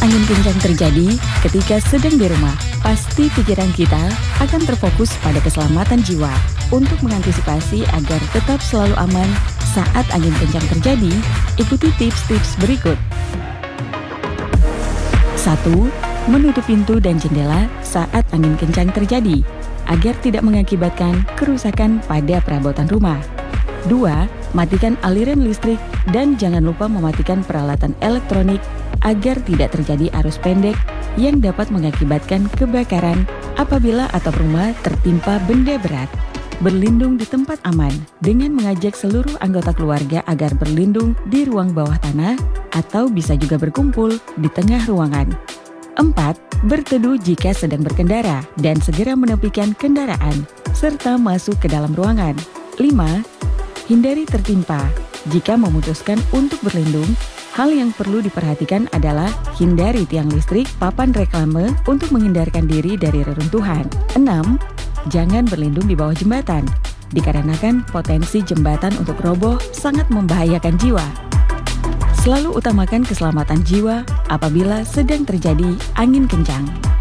angin kencang terjadi ketika sedang di rumah, pasti pikiran kita akan terfokus pada keselamatan jiwa. Untuk mengantisipasi agar tetap selalu aman saat angin kencang terjadi, ikuti tips-tips berikut. 1. Menutup pintu dan jendela saat angin kencang terjadi, agar tidak mengakibatkan kerusakan pada perabotan rumah. 2. Matikan aliran listrik dan jangan lupa mematikan peralatan elektronik agar tidak terjadi arus pendek yang dapat mengakibatkan kebakaran apabila atap rumah tertimpa benda berat. Berlindung di tempat aman dengan mengajak seluruh anggota keluarga agar berlindung di ruang bawah tanah atau bisa juga berkumpul di tengah ruangan. 4. Berteduh jika sedang berkendara dan segera menepikan kendaraan serta masuk ke dalam ruangan. 5. Hindari tertimpa. Jika memutuskan untuk berlindung, hal yang perlu diperhatikan adalah hindari tiang listrik, papan reklame untuk menghindarkan diri dari reruntuhan. 6. Jangan berlindung di bawah jembatan, dikarenakan potensi jembatan untuk roboh sangat membahayakan jiwa. Selalu utamakan keselamatan jiwa apabila sedang terjadi angin kencang.